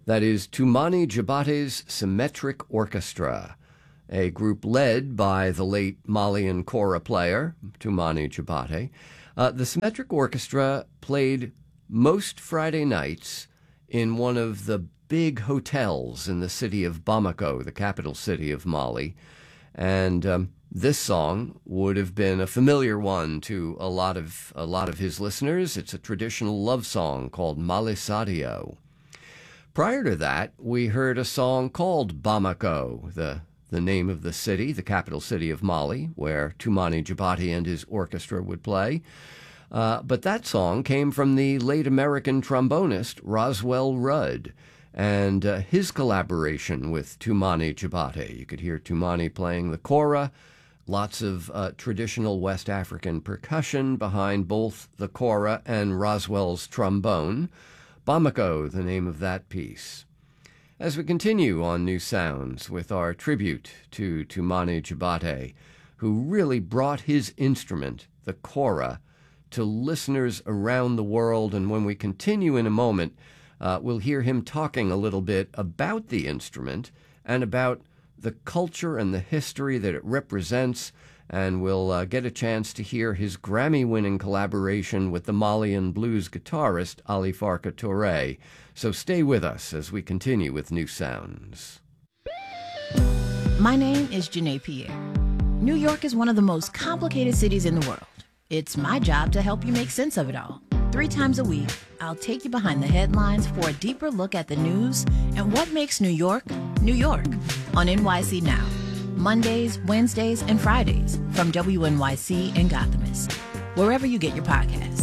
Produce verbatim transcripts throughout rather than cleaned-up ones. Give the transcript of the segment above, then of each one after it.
That is Toumani Jabate's Symmetric Orchestra, a group led by the late Malian kora player, Toumani Jabate. Uh, the Symmetric Orchestra played most Friday nights in one of the big hotels in the city of Bamako, the capital city of Mali. And um, this song would have been a familiar one to a lot of a lot of his listeners. It's a traditional love song called Mali Sadio. Prior to that, we heard a song called Bamako, the the name of the city, the capital city of Mali, where Toumani Jabate and his orchestra would play. Uh, but that song came from the late American trombonist Roswell Rudd and uh, his collaboration with Toumani Jabate. You could hear Toumani playing the kora, lots of uh, traditional West African percussion behind both the kora and Roswell's trombone. Bamako, the name of that piece. As we continue on New Sounds with our tribute to Toumani Jabate, who really brought his instrument, the kora, to listeners around the world, and when we continue in a moment, uh, we'll hear him talking a little bit about the instrument and about the culture and the history that it represents, and we'll uh, get a chance to hear his Grammy-winning collaboration with the Malian blues guitarist Ali Farka Touré. So stay with us as we continue with New Sounds. My name is Janae Pierre. New York is one of the most complicated cities in the world. It's my job to help you make sense of it all. Three times a week, I'll take you behind the headlines for a deeper look at the news and what makes New York, New York, on N Y C Now. Mondays, Wednesdays, and Fridays from W N Y C and Gothamist, wherever you get your podcasts.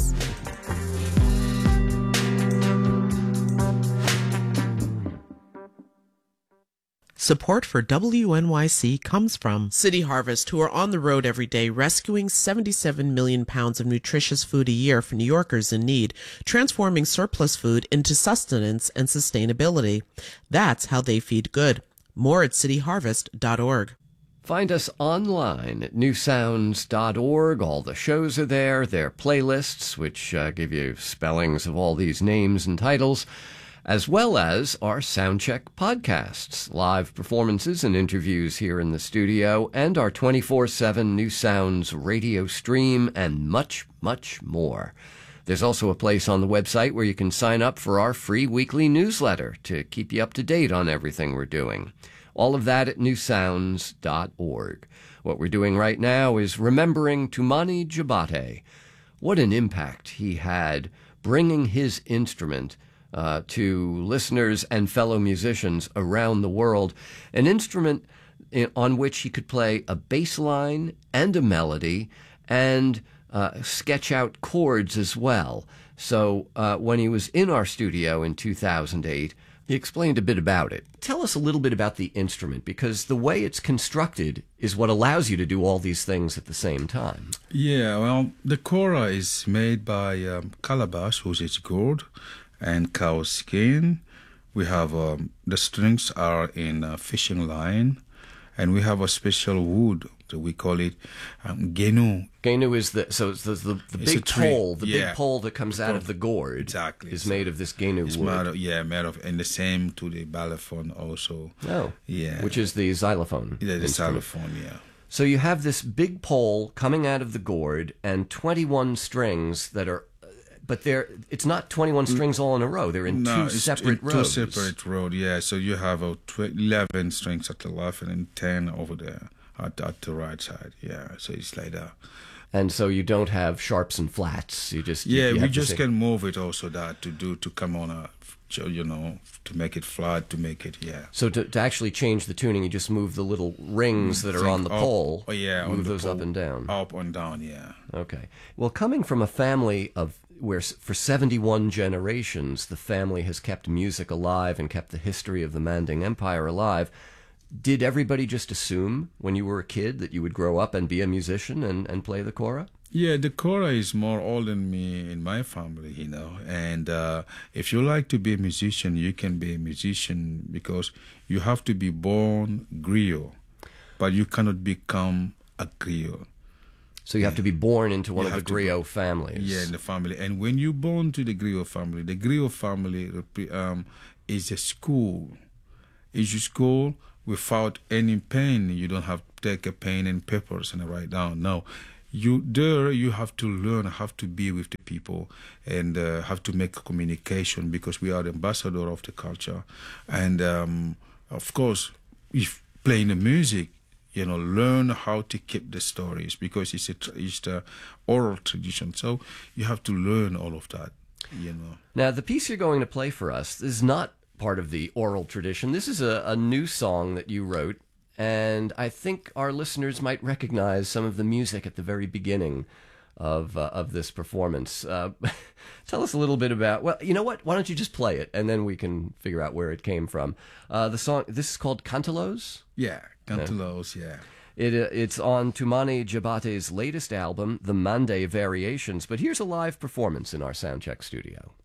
Support for W N Y C comes from City Harvest, who are on the road every day rescuing seventy-seven million pounds of nutritious food a year for New Yorkers in need, transforming surplus food into sustenance and sustainability. That's how they feed good. More at city harvest dot org. Find us online at new sounds dot org. All the shows are there. There are playlists, which uh, give you spellings of all these names and titles, as well as our Soundcheck podcasts, live performances and interviews here in the studio, and our twenty-four seven New Sounds radio stream, and much, much more. There's also a place on the website where you can sign up for our free weekly newsletter to keep you up to date on everything we're doing. All of that at new sounds dot org. What we're doing right now is remembering Toumani Jabate. What an impact he had bringing his instrument uh, to listeners and fellow musicians around the world. An instrument in, on which he could play a bass line and a melody and uh, sketch out chords as well. So uh, when he was in our studio in two thousand eight, he explained a bit about it. Tell us a little bit about the instrument, because the way it's constructed is what allows you to do all these things at the same time. Yeah, well, the kora is made by um, calabash, which is gourd, and cow skin. We have um, the strings are in a fishing line, and we have a special wood. So we call it um, genu. Genu is the so it's the the, the It's a big tree. pole, the Yeah. big pole that comes out of the gourd. Exactly. Is So made of this genu It's wood. made of, yeah, made of, and the same to the balafon also. Oh, Yeah. which is the xylophone. Yeah, the instrument. xylophone, yeah. So you have this big pole coming out of the gourd and twenty-one strings that are, but they're it's not twenty-one strings all in a row. They're in no, two it's separate in rows. Two separate rows, yeah. So you have uh, tw- eleven strings at the left and ten over there at, at the right side, yeah. So it's like that. And so you don't have sharps and flats. You just you- Yeah, you we have to just say- can move it also that to do to come on a, you know, to make it flat, to make it, yeah. So to, to actually change the tuning, you just move the little rings that are Think on the up- pole. Oh, yeah, on move the those up pole. and down. Up and down, yeah. Okay. Well, coming from a family of where s- for seventy-one generations the family has kept music alive and kept the history of the Manding Empire alive, did everybody just assume when you were a kid that you would grow up and be a musician and, and play the kora? Yeah, the kora is more old than me in my family, you know. And uh, if you like to be a musician, you can be a musician because you have to be born griot, but you cannot become a griot. So you have to be born into one You of the have to griot families. Yeah, in the family. And when you're born to the griot family, the griot family rep- um, is a school. It's a school without any pen. You don't have to take a pen and papers and write down. No. You there you have to learn, have to be with the people, and uh, have to make communication, because we are the ambassador of the culture. And um, of course, if playing the music, you know, learn how to keep the stories, because it's a it's the oral tradition. So you have to learn all of that, you know. Now, the piece you're going to play for us is not part of the oral tradition. This is a, a new song that you wrote. And I think our listeners might recognize some of the music at the very beginning of uh, of this performance. Uh, tell us a little bit about, well, you know what? Why don't you just play it, and then we can figure out where it came from. Uh, the song, this is called Cantalos? Yeah, Cantalos, yeah. It, uh, it's on Toumani Diabaté's latest album, The Mande Variations. But here's a live performance in our Soundcheck studio.